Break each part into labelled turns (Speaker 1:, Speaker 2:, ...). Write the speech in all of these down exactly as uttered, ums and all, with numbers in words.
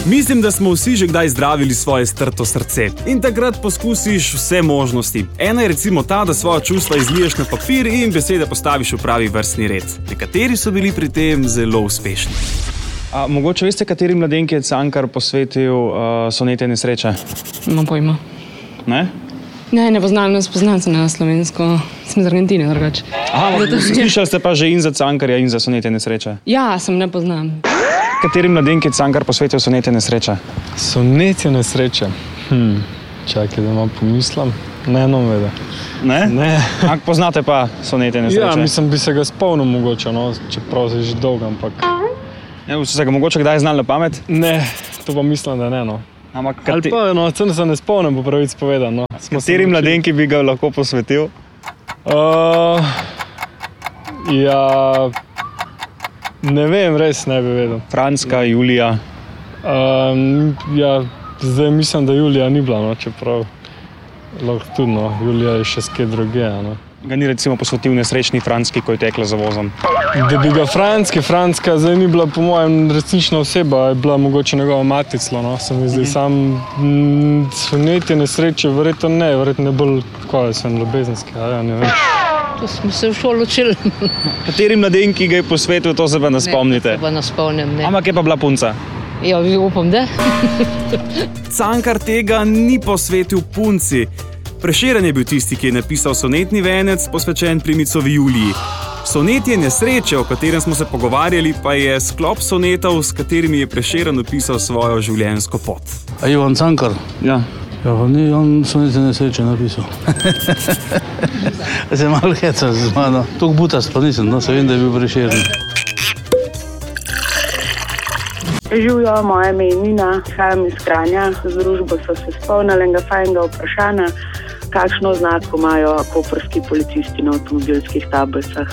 Speaker 1: Mislim, da smo vsi že kdaj zdravili svoje strto srce in takrat poskusiš vse možnosti. Ena je recimo ta, da svoja čustva izliješ na papir in besede postaviš v pravi vrstni red. Nekateri so bili pri tem zelo uspešni. A, mogoče veste, kateri mladenki je Cankar posvetil uh, sonete nesreče?
Speaker 2: No pojma.
Speaker 1: Ne?
Speaker 2: Ne, ne poznam, ne spoznam se na slovensko. Sem iz Argentine, drugače.
Speaker 1: Aha, slišali ste pa že in za Cankarja in za sonete nesreče?
Speaker 2: Ja, sem ne poznam.
Speaker 1: Kateri mladenki je Cankar posvetil sonete nesreče?
Speaker 3: Sonete nesreče? Hm, čakaj, da malo pomislim. Ne, no vede.
Speaker 1: Ne?
Speaker 3: Ne.
Speaker 1: Ak poznate pa sonete nesreče?
Speaker 3: Ja, mislim, bi se ga spomnil mogoče, no, čeprav se že dolgo, ampak...
Speaker 1: Ja, ste se ga mogoče kdaj znali na pamet?
Speaker 3: Ne, to pa mislim, da ne, no.
Speaker 1: Ampak
Speaker 3: Ali
Speaker 1: kati...
Speaker 3: pa, no, ceno se ne spomnim, po pravic povedan, no.
Speaker 1: Kateri mladenki bi ga lahko posvetil?
Speaker 3: Uh, ja... Ne vem, res ne bi vedel.
Speaker 1: Franska, Julija.
Speaker 3: Um, ja, zdaj mislim, da Julija ni bila, no, čeprav lahko tudi, no, Julija je še skaj druge, no.
Speaker 1: Ga ni recimo posvetil nesrečni Franski, ko je tekla za vozom?
Speaker 3: Da bi ga Franski, Franska zdaj ni bila po mojem resnična oseba, je bila mogoče njegova maticla, no, se mi zdaj mm-hmm. sam m, soneti nesreče, verjetno ne, verjetno ne bolj, kaj sem, ljubezenski, a ja, ne vem.
Speaker 4: To smo se v šolo učili.
Speaker 1: Kateri mladenki ga je posvetil, to se pa ne spomnite?
Speaker 4: Ne, se pa ne spomnim, ne.
Speaker 1: Ampak je pa bila punca?
Speaker 4: Ja, upam, da.
Speaker 1: Cankar tega ni posvetil punci. Prešeren je bil tisti, ki je napisal sonetni venec, posvečen primicovi Juliji. Sonetje nesreče, o katerem smo se pogovarjali, pa je sklop sonetov, s katerimi je Prešeren opisal svojo življenjsko pot.
Speaker 5: A Ivan Cankar?
Speaker 1: Ja.
Speaker 5: Ja, pa ni on sonete nesreče napisal. Se malo heca z mano. Tok butast pa nisem, no, se vem, da je bil Prešeren.
Speaker 6: Živjo, moje ime je Nina, hajam iz Kranja. Z družbo so se spomnili enega fajnega vprašanja, kakšno oznako imajo koprski policisti na avtomobilskih tablicah.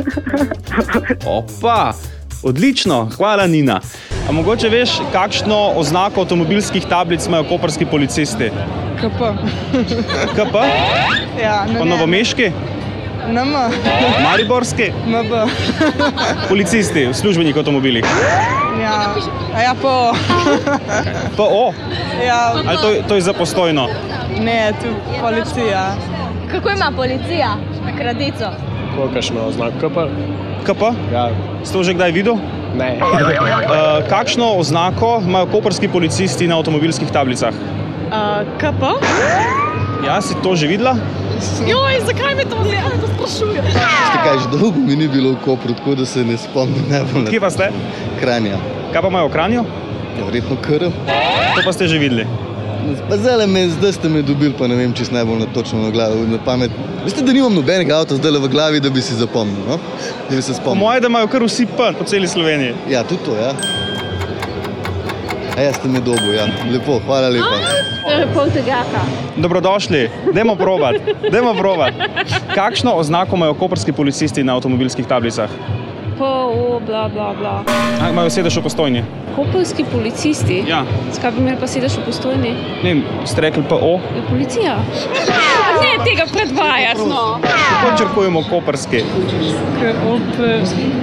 Speaker 1: Opa, odlično, hvala Nina. A mogoče veš, kakšno oznako avtomobilskih tablic imajo koprski policisti?
Speaker 7: K P.
Speaker 1: K P?
Speaker 7: Ja, ne,
Speaker 1: pa novomeški?
Speaker 7: N M.
Speaker 1: Mariborski?
Speaker 7: M B.
Speaker 1: Policisti v službenih avtomobilih?
Speaker 7: Ja, a ja, P O.
Speaker 1: P O?
Speaker 7: Ja.
Speaker 1: Ali to, to je za postojno?
Speaker 7: Ne, tu policija.
Speaker 8: Kako ima policija na kradico?
Speaker 3: Kakšno oznak K P?
Speaker 1: K P?
Speaker 3: Ja.
Speaker 1: Ste to že kdaj videl?
Speaker 3: Ne.
Speaker 1: Uh, kakšno oznako imajo koprski policisti na avtomobilskih tablicah?
Speaker 7: Uh, K P?
Speaker 1: Ja, si to že videla?
Speaker 7: Joj, zakaj me to to sprašuje?
Speaker 9: Ste kaj, že dolgo mi ni bilo v Kopru, tako da se ne spomnim najbolj.
Speaker 1: Kje pa ste?
Speaker 9: Kranja.
Speaker 1: Kaj pa imajo v Kranju?
Speaker 9: Ja, verjetno K R.
Speaker 1: To pa ste že videli.
Speaker 9: Pa zdaj, me, zdaj ste me dobili, pa ne vem, čist najbolj na točno na, glavi, na pamet. Veste, da nimam nobenega avta zdaj v glavi, da bi si zapomnil, no? Da bi se spomnil.
Speaker 1: Po moje, da imajo kar vsi P po celi Sloveniji.
Speaker 9: Ja, tudi to, ja. A ja, ste me dobil, ja. Lepo, hvala lepa.
Speaker 8: Pol tegaka.
Speaker 1: Dobrodošli, dajmo provat, dajmo provat. Kakšno oznako imajo koprski policisti na avtomobilskih tablicah?
Speaker 2: P O, bla, bla, bla.
Speaker 1: A, imajo sedež v Postojni?
Speaker 2: Koprski policisti?
Speaker 1: Ja.
Speaker 2: Skaj bi imeli pa sedež v Postojni?
Speaker 1: Ne vem, ste rekli P O?
Speaker 2: Je policija. Ne, tega predvajaš, no.
Speaker 1: Kako črkujemo koprski?
Speaker 7: K O P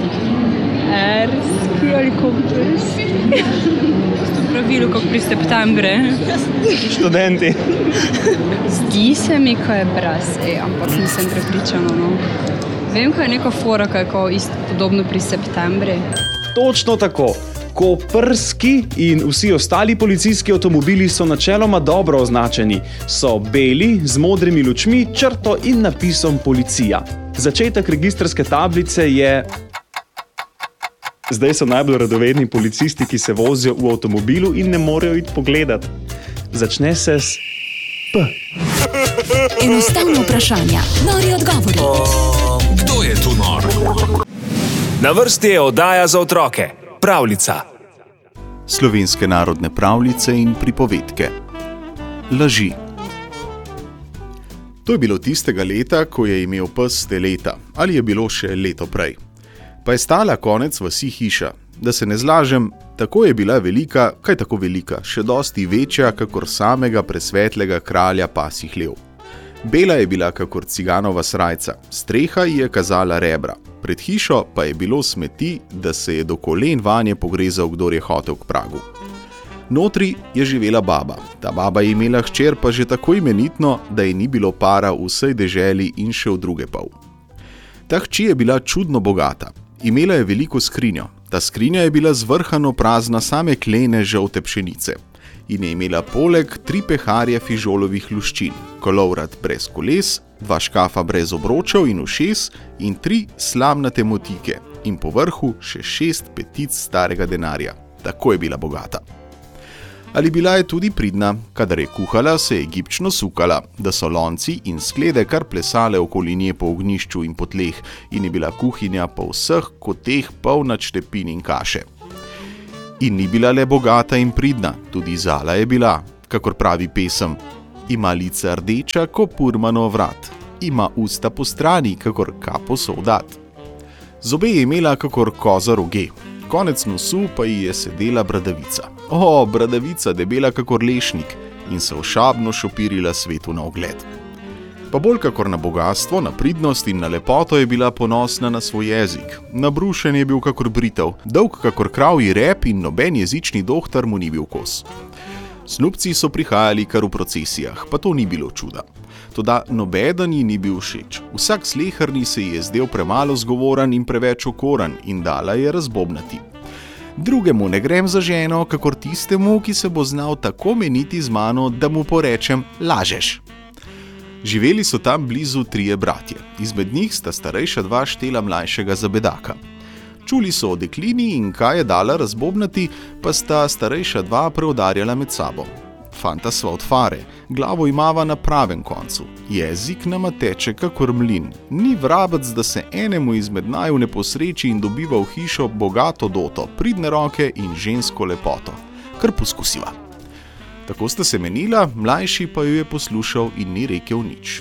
Speaker 7: R-ski ali koprski? Pravilu, kot pri septembre.
Speaker 1: Študenti.
Speaker 7: Zdi se mi, ko je brez, ej, ampak nisem prepričana, no. Vem, ko je neka fora, ko je isto podobno pri septembri.
Speaker 1: Točno tako. Koprski in vsi ostali policijski avtomobili so načeloma dobro označeni. So beli, z modrimi lučmi, črto in napisom policija. Začetek registrske tablice je... Zdaj so najbolj radovedni policisti, ki se vozijo v avtomobilu in ne morejo iti pogledat. Začne se s P.
Speaker 10: Enostavno vprašanja, nori odgovori.
Speaker 11: O, kdo je tu nor? Na vrsti je oddaja za otroke. Pravljica.
Speaker 12: Slovenske narodne pravljice in pripovedke. Laži. To je bilo tistega leta, ko je imel pes te leta, ali je bilo še leto prej. Pa je stala konec vasi hiša. Da se ne zlažem, tako je bila velika, kaj tako velika, še dosti večja, kakor samega presvetlega kralja pasjih lev. Bela je bila kakor ciganova srajca, streha ji je kazala rebra, pred hišo pa je bilo smeti, da se je do kolen vanje pogrezal, kdor je hotel k pragu. Notri je živela baba. Ta baba je imela hčer pa že tako imenitno, da ji ni bilo para v vsej deželi in še v druge pol. Ta hči je bila čudno bogata. Imela je veliko skrinjo. Ta skrinja je bila zvrhano prazna same klene žolte pšenice. In je imela poleg tri peharje fižolovih luščin, kolovrat brez koles, dva škafa brez obročev in ušes in tri slamnate motike in po vrhu še šest petic starega denarja. Tako je bila bogata. Ali bila je tudi pridna, kadar je kuhala, se je gibčno sukala, da so lonci in sklede kar plesale okoli nje po ognjišču in po tleh in je bila kuhinja po vseh koteh polna štepin in kaše. In ni bila le bogata in pridna, tudi zala je bila, kakor pravi pesem. Ima lica rdeča, ko purmanov vrat, ima usta po strani, kakor kapo soldat. Zobe je imela kakor koza roge, konec nosu pa ji je sedela bradavica. O, bradavica, debela kakor lešnik in se ošabno šopirila svetu na ogled. Pa bolj kakor na bogatstvo, na pridnost in na lepoto je bila ponosna na svoj jezik. Nabrušen je bil kakor britev, dolg kakor kravji rep in noben jezični dohtar mu ni bil kos. Snubci so prihajali kar v procesijah, pa to ni bilo čuda. Toda nobeden ji ni bil všeč. Vsak sleherni se ji je zdel premalo zgovoran in preveč okoran in dala je razbobnati. Drugemu ne grem za ženo, kakor tistemu, ki se bo znal tako meniti z mano, da mu porečem lažeš. Živeli so tam blizu trije bratje. Izmed njih sta starejša dva štela mlajšega za bedaka. Čuli so o deklini in kaj je dala razbobnati, pa sta starejša dva preudarjala med sabo. Fanta sva od fare, glavo imava na pravem koncu, jezik nama teče kakor mlin, ni vrabec, da se enemu izmed naju ne posreči in dobiva v hišo bogato doto, pridne roke in žensko lepoto. Kar poskusiva. Tako sta se menila, mlajši pa jo je poslušal in ni rekel nič.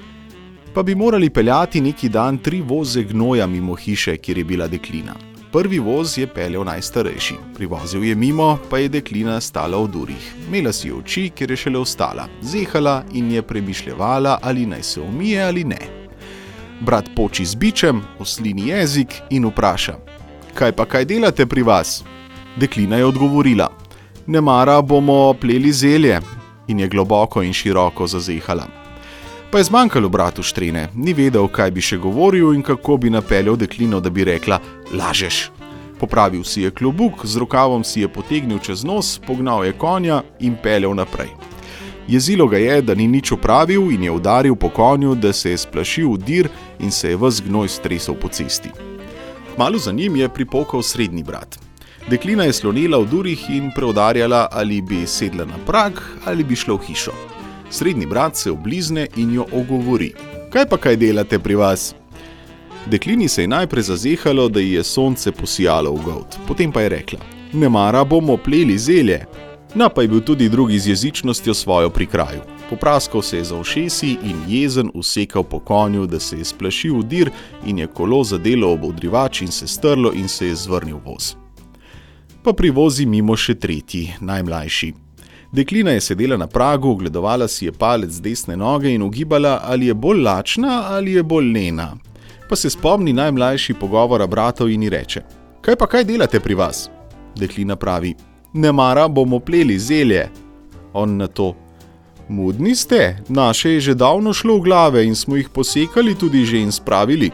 Speaker 12: Pa bi morali peljati neki dan tri voze gnoja mimo hiše, kjer je bila deklina. Prvi voz je peljal najstarejši, privozil je mimo, pa je deklina stala v durih. Imela si oči, ker je šele ostala, zehala in je premišljevala, ali naj se umije ali ne. Brat poči z bičem, oslini jezik in vpraša: kaj pa kaj delate pri vas? Deklina je odgovorila: nemara bomo pleli zelje, in je globoko in široko zazehala. Pa je zmanjkalo bratu štrene, ni vedel, kaj bi še govoril in kako bi napeljal deklino, da bi rekla lažeš. Popravil si je klobuk, z rokavom si je potegnil čez nos, pognal je konja in peljal naprej. Jezilo ga je, da ni nič opravil in je udaril po konju, da se je splašil v dir in se je ves gnoj stresel po cesti. Malo za njim je pripokal srednji brat. Deklina je slonela v durih in preudarjala, ali bi sedla na prag ali bi šla v hišo. Srednji brat se oblizne in jo ogovori: kaj pa kaj delate pri vas? Deklini se je najprej zazehalo, da ji je sonce posijalo v golt, potem pa je rekla: nemara bomo pleli zelje. Na pa je bil tudi drugi z jezičnostjo svojo pri kraju. Popraskal se je za ušesi in jezen usekal po konju, da se je splašil v dir in je kolo zadelo ob odrivač in se strlo in se je zvrnil voz. Pa privozi mimo še tretji, najmlajši. Deklina je sedela na pragu, ogledovala si je palec desne noge in ugibala, ali je bolj lačna ali je bolj lena. Pa se spomni najmlajši pogovora bratov in ji reče: kaj pa kaj delate pri vas? Deklina pravi: nemara bomo pleli zelje. On na to: mudni ste, naše je že davno šlo v glave in smo jih posekali tudi že in spravili.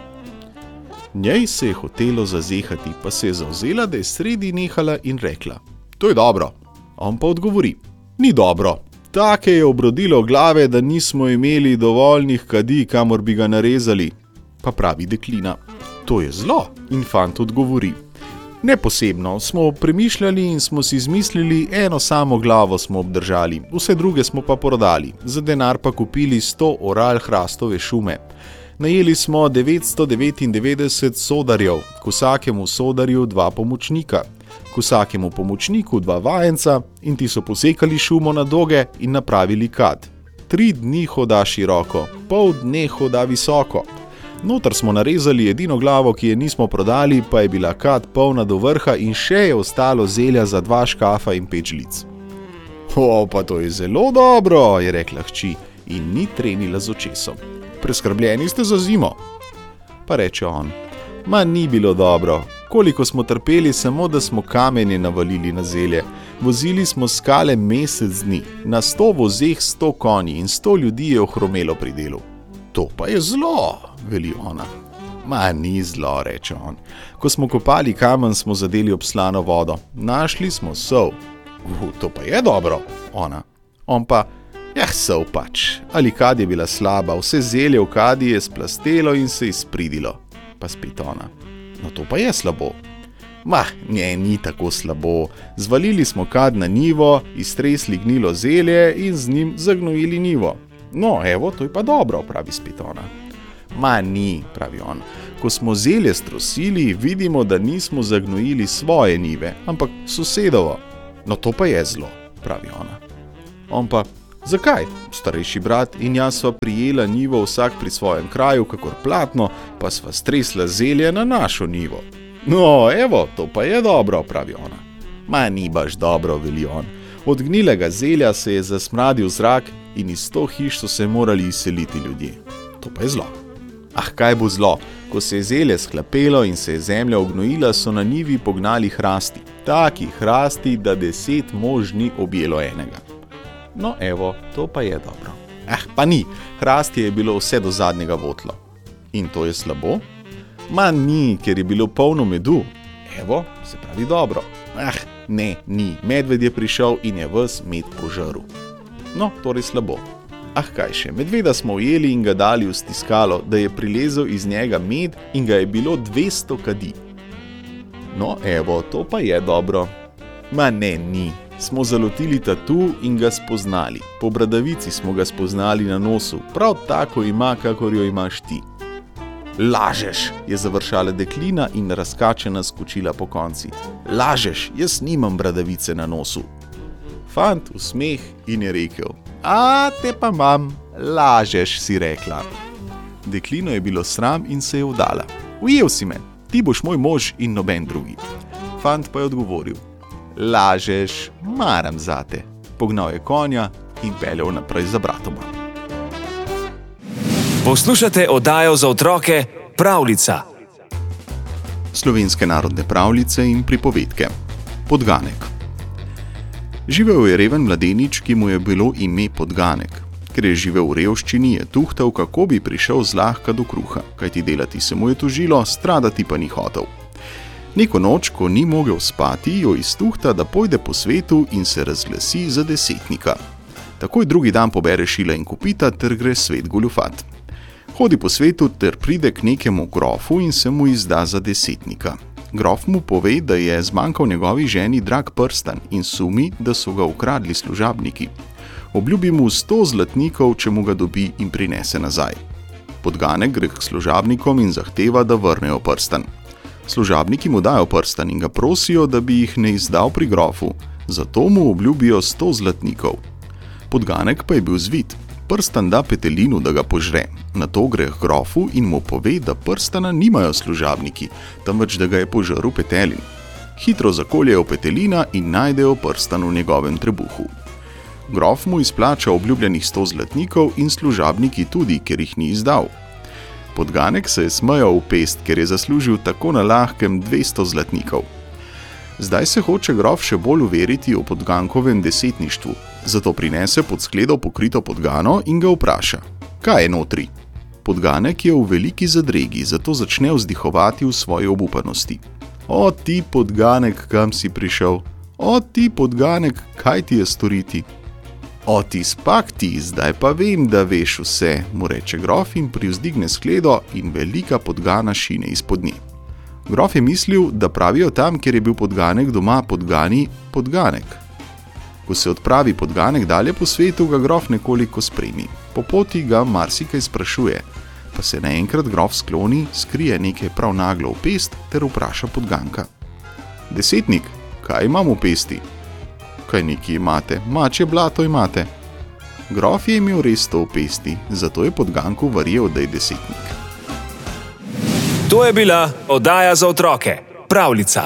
Speaker 12: Njej se je hotelo zazehati, pa se je zavzela, da je sredi nehala in rekla: to je dobro. On pa odgovori: ni dobro. Take je obrodilo glave, da nismo imeli dovoljnih kadi, kamor bi ga narezali. Pa pravi deklina: to je zlo. In fant odgovori: ne posebno, smo premišljali in smo si izmislili, eno samo glavo smo obdržali, vse druge smo pa prodali, za denar pa kupili sto oral hrastove šume. Najeli smo devetsto devetindevetdeset sodarjev, k vsakemu sodarju dva pomočnika, k vsakemu pomočniku dva vajenca in ti so posekali šumo na doge in napravili kad. Tri dni hoda široko, pol dne hoda visoko. Noter smo narezali edino glavo, ki je nismo prodali, pa je bila kad polna do vrha in še je ostalo zelja za dva škafa in pet žlic. O, pa to je zelo dobro, je rekla hči in ni trenila z očesom. Preskrbljeni ste za zimo. Pa reče on: ma ni bilo dobro, Koliko smo trpeli samo, da smo kamenje navalili na zelje. Vozili smo skale mesec dni, na sto vozeh sto konji in sto ljudi je ohromelo pri delu. To pa je zlo, veli ona. Ma ni zlo, reče on. Ko smo kopali kamen, smo zadeli ob slano vodo. Našli smo sol. Uh, to pa je dobro, ona. On pa, jah, sol pač. Ali kad je bila slaba, vse zelje v kadi je splastelo in se izpridilo. Pa spet ona. No to pa je slabo. Ma, ne, ni tako slabo. Zvalili smo kad na njivo, iztresli gnilo zelje in z njim zagnojili njivo. No, evo, to je pa dobro, pravi spet ona. Ma ni, pravi on. Ko smo zelje strosili, vidimo, da nismo zagnojili svoje njive, ampak sosedovo. No to pa je zlo, pravi ona. On pa, zakaj? Starejši brat in jaz sva prijela njivo vsak pri svojem kraju, kakor platno, pa sva stresla zelje na našo njivo. No, evo, to pa je dobro, pravi ona. Ma ni baš dobro, veli on. Od gnilega zelja se je zasmradil zrak in iz sto hiš so se morali izseliti ljudje. To pa je zlo. Ah, kaj bo zlo? Ko se je zelje sklapelo in se je zemlja ognojila, so na njivi pognali hrasti. Taki hrasti, da deset mož ni objelo enega. No, evo, to pa je dobro. Eh, pa ni, hrasti je bilo vse do zadnjega votlo. In to je slabo? Ma ni, ker je bilo polno medu. Evo, se pravi dobro. Ah, ne, ni, medved je prišel in je ves med požrl. No, torej slabo. Ah, kaj še, medveda smo ujeli in ga dali v stiskalo, da je prilezel iz njega med in ga je bilo dvesto kadi. No, evo, to pa je dobro. Ma ne, ni. Smo zalotili tatu in ga spoznali. Po bradavici smo ga spoznali na nosu, prav tako ima, kakor jo imaš ti. Lažeš, je završala deklina in razkačena skočila po konci. Lažeš, jaz nimam bradavice na nosu. Fant v smeh in je rekel, a te pa mam, lažeš, si rekla. Deklino je bilo sram in se je vdala. Ujel si me, ti boš moj mož in noben drugi. Fant pa je odgovoril, lažeš, maram zate. Pognal je konja in peljal naprej za bratoma.
Speaker 11: Poslušate oddajo za otroke Pravljica.
Speaker 12: Slovenske narodne pravljice in pripovedke. Podganek. Živel je reven mladenič, ki mu je bilo ime Podganek. Ker je živel v revščini, je tuhtal, kako bi prišel zlahka do kruha, kajti delati se mu je tožilo, stradati pa ni hotel. Neko noč, ko ni mogel spati, jo iztuhta, da pojde po svetu in se razglasi za desetnika. Takoj drugi dan pobere šila in kopita ter gre svet goljufat. Hodi po svetu ter pride k nekemu grofu in se mu izda za desetnika. Grof mu pove, da je zmanjkal njegovi ženi drag prstan in sumi, da so ga ukradli služabniki. Obljubi mu sto zlatnikov, če mu ga dobi in prinese nazaj. Podganek gre k služabnikom in zahteva, da vrnejo prstan. Služabniki mu dajo prstan in ga prosijo, da bi jih ne izdal pri grofu, zato mu obljubijo sto zlatnikov. Podganek pa je bil zvit. Prstan da petelinu, da ga požre. Nato gre k grofu in mu pove, da prstana nimajo služabniki, temveč da ga je požrl petelin. Hitro zakoljejo petelina in najdejo prstan v njegovem trebuhu. Grof mu izplača obljubljenih sto zlatnikov in služabniki tudi, ker jih ni izdal. Podganek se je smejal v pest, ker je zaslužil tako na lahkem dvesto zlatnikov. Zdaj se hoče grof še bolj uveriti o Podgankovem desetništvu, zato prinese pod skledo pokrito podgano in ga vpraša, kaj je notri. Podganek je v veliki zadregi, zato začne vzdihovati v svoji obupanosti. O ti Podganek, kam si prišel? O ti Podganek, kaj ti je storiti? O ti spak ti, zdaj pa vem, da veš vse, mu reče grof in privzdigne skledo in velika podgana šine izpod nje. Grof je mislil, da pravijo tam, kjer je bil Podganek doma, podgani Podganek. Ko se odpravi Podganek dalje po svetu, ga grof nekoliko spremi. Po poti ga marsikaj sprašuje, pa se naenkrat grof skloni, skrije nekaj prav naglo v pest ter vpraša Podganka. Desetnik, kaj imam v pesti? Kaj neki imate? Mačje blato imate. Grof je imel res to v pesti, zato je Podganku verjel, da je desetnik.
Speaker 11: To je bila oddaja za otroke Pravljica.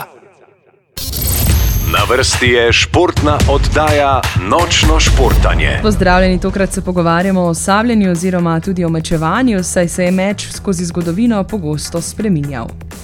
Speaker 11: Na vrsti je športna oddaja Nočno športanje.
Speaker 13: Pozdravljeni, tokrat se pogovarjamo o sabljenju oziroma tudi o mečevanju, saj se je meč skozi zgodovino pogosto spreminjal.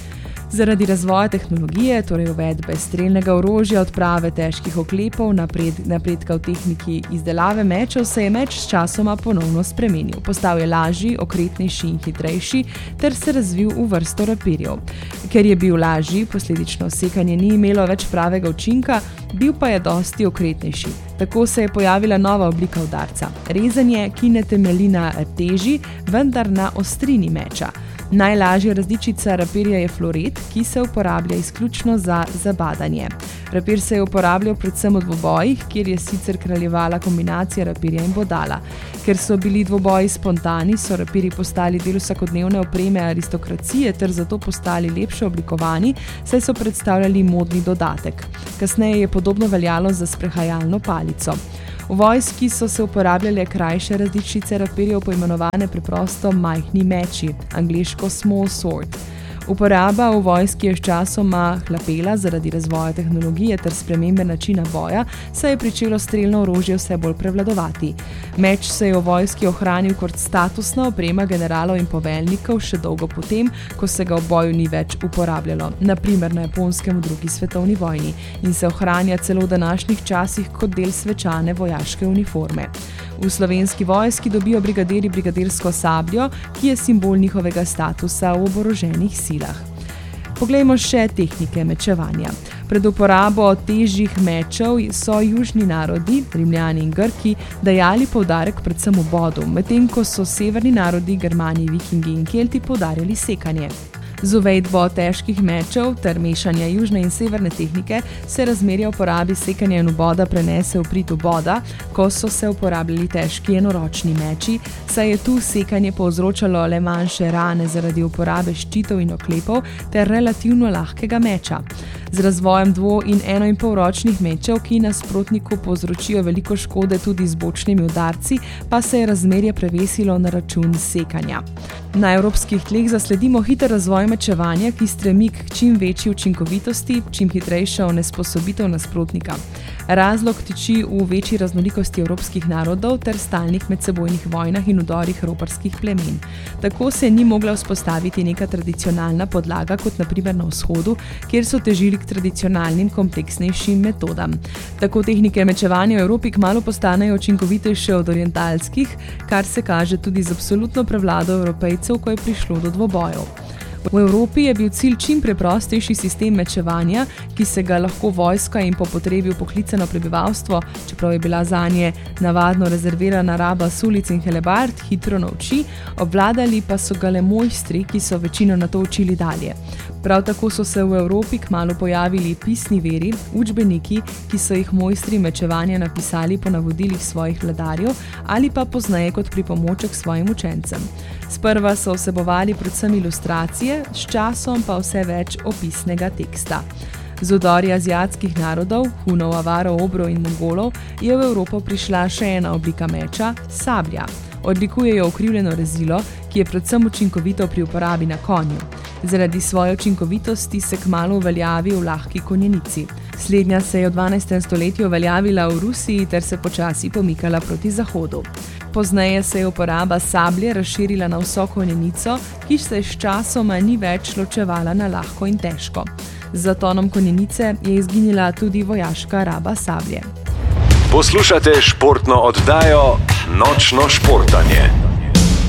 Speaker 13: Zaradi razvoja tehnologije, torej uvedbe strelnega orožja, odprave težkih oklepov, napred, napredka v tehniki izdelave mečev, se je meč s časoma ponovno spremenil. Postal je lažji, okretnejši in hitrejši ter se razvil v vrsto rapirjev. Ker je bil lažji, posledično sekanje ni imelo več pravega učinka, bil pa je dosti okretnejši. Tako se je pojavila nova oblika udarca. Rezanje, ki ne temelji na teži, vendar na ostrini meča. Najlažja različica rapirja je floret, ki se uporablja izključno za zabadanje. Rapir se je uporabljal predvsem v dvobojih, kjer je sicer kraljevala kombinacija rapirja in bodala. Ker so bili dvoboji spontani, so rapirji postali del vsakodnevne opreme aristokracije ter zato postali lepše oblikovani, saj so predstavljali modni dodatek. Kasneje je podobno veljalo za sprehajalno palico. V vojski so se uporabljale krajše različice rapirjev, poimenovane preprosto majhni meči, angleško small sword. Uporaba v vojski je sčasoma hlapela zaradi razvoja tehnologije ter spremembe načina boja, saj je pričelo strelno orožje vse bolj prevladovati. Meč se je v vojski ohranil kot statusna oprema generalov in poveljnikov še dolgo potem, ko se ga v boju ni več uporabljalo, na primer na Japonskem v drugi svetovni vojni, in se ohranja celo v današnjih časih kot del svečane vojaške uniforme. V Slovenski vojski dobijo brigadirji brigadirsko sabljo, ki je simbol njihovega statusa v oboroženih silah. Poglejmo še tehnike mečevanja. Pred uporabo težjih mečev so južni narodi, Rimljani in Grki, dajali poudarek predvsem v bodu, medtem ko so severni narodi, Germani, Vikingi in Kelti poudarjali sekanje. Z uvedbo težkih mečev ter mešanja južne in severne tehnike se razmerje uporabi sekanja in uboda prenese v prid uboda, ko so se uporabljali težki enoročni meči, saj je tu sekanje povzročalo le manjše rane zaradi uporabe ščitov in oklepov ter relativno lahkega meča. Z razvojem dvo- in enoinpolročnih mečev, ki nasprotniku povzročijo veliko škode tudi z bočnimi udarci, pa se je razmerje prevesilo na račun sekanja. Na evropskih tleh zasledimo hiter razvoj mečevanja, ki stremi k čim večji učinkovitosti, čim hitrejša onesposobitev nasprotnika. Razlog tiči v večji raznolikosti evropskih narodov ter stalnih medsebojnih vojnah in vdorih roparskih plemen. Tako se ni mogla vzpostaviti neka tradicionalna podlaga, kot na primer na vzhodu, kjer so težili k tradicionalnim kompleksnejšim metodam. Tako tehnike mečevanja v Evropi kmalu postanejo učinkovitejše od orientalskih, kar se kaže tudi z absolutno prevlado Evropejcev, ko je prišlo do dvobojev. V Evropi je bil cilj čim preprostejši sistem mečevanja, ki se ga lahko vojska in po potrebi upoklicano prebivalstvo, čeprav je bila zanje navadno rezervirana raba sulic in helebard, hitro nauči, obvladali pa so ga le mojstri, ki so večino na to učili dalje. Prav tako so se v Evropi kmalu pojavili pisni veri, učbeniki, ki so jih mojstri mečevanja napisali po navodilih svojih vladarjev ali pa pozneje kot pripomoček svojim učencem. Sprva so vsebovali predvsem ilustracije, s časom pa vse več opisnega teksta. Z vdori azijskih narodov, Hunov, Avarov, Obrov in Mongolov, je v Evropo prišla še ena oblika meča, sablja. Odlikuje jo ukrivljeno rezilo, ki je predvsem učinkovito pri uporabi na konju. Zaradi svoje učinkovitosti se kmalu uveljavi v lahki konjenici. Slednja se je v dvanajstem stoletju uveljavila v Rusiji ter se počasi pomikala proti zahodu. Pozneje se je uporaba sablje razširila na vso konjenico, ki se s časoma ni več ločevala na lahko in težko. Z zatonom konjenice je izginila tudi vojaška raba sablje.
Speaker 11: Poslušate športno oddajo Nočno športanje.